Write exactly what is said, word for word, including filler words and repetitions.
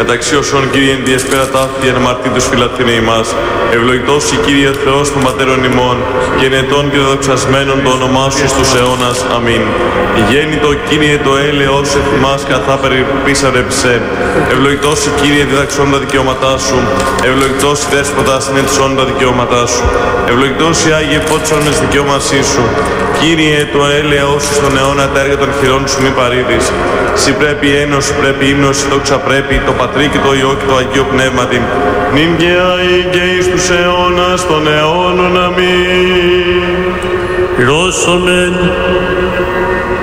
Μεταξύ όσων, Κύριε, διεσπέρα ταύτη εν αμαρτήτους φυλακτήνε ημάς. Ευλογητός η Κύριε Θεός των Πατέρων ημών και ενετών και δοξασμένων το όνομά σου στους αιώνας. Αμήν. Γέννητο, Κύριε, το έλεος εθιμάς καθά περιπίσαρεψε. Ευλογητός η Κύριε, διδαξών τα δικαιώματά σου. Ευλογητός η Δέσποτα συνέτησών τα δικαιώματά σου. Ευλογητός η Άγιε φώτισον εις δικαιώμασή σου. Κύριε, το έλεος σου στον αιώνα τα έργα των χειρών σου μη παρήδεις. Συ πρέπει ένωση, πρέπει ύμνος, δόξα πρέπει, το Πατρί και το Υιό και το Αγίο Πνεύματι. Νυν και αεί και εις τους αιώνας των αιώνων. Αμήν. Πυρώσομεν